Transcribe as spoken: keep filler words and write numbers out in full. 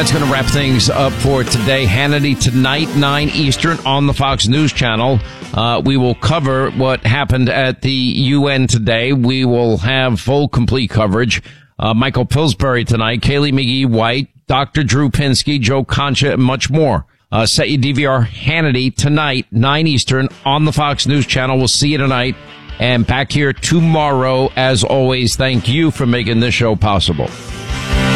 That's going to wrap things up for today. Hannity tonight, nine Eastern on the Fox News Channel. Uh, we will cover what happened at the U N today. We will have full, complete coverage. Uh, Michael Pillsbury tonight, Kaylee McGee-White, Doctor Drew Pinsky, Joe Concha, and much more. Uh, set your D V R Hannity tonight, nine Eastern on the Fox News Channel. We'll see you tonight and back here tomorrow. As always, thank you for making this show possible.